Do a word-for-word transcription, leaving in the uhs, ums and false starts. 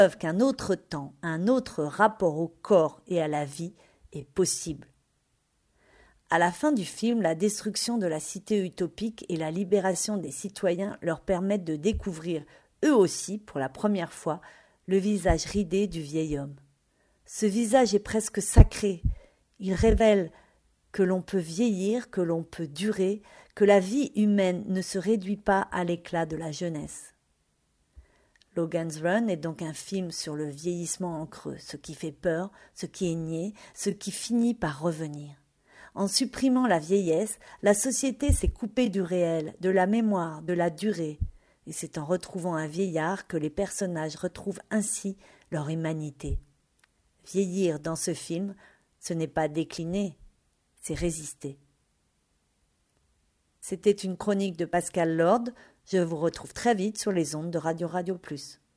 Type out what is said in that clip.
preuve qu'un autre temps, un autre rapport au corps et à la vie est possible. À la fin du film, la destruction de la cité utopique et la libération des citoyens leur permettent de découvrir, eux aussi, pour la première fois, le visage ridé du vieil homme. Ce visage est presque sacré. Il révèle que l'on peut vieillir, que l'on peut durer, que la vie humaine ne se réduit pas à l'éclat de la jeunesse. Logan's Run est donc un film sur le vieillissement en creux, ce qui fait peur, ce qui est nié, ce qui finit par revenir. En supprimant la vieillesse, la société s'est coupée du réel, de la mémoire, de la durée. Et c'est en retrouvant un vieillard que les personnages retrouvent ainsi leur humanité. Vieillir dans ce film, ce n'est pas décliner, c'est résister. C'était une chronique de Pascal Lord. Je vous retrouve très vite sur les ondes de Radio Radio Plus.